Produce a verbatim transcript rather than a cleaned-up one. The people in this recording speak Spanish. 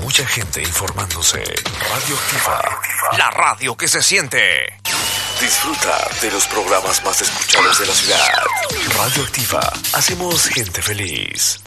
mucha gente informándose. Radioactiva, la radio que se siente. Disfruta de los programas más escuchados de la ciudad. Radioactiva, hacemos gente feliz.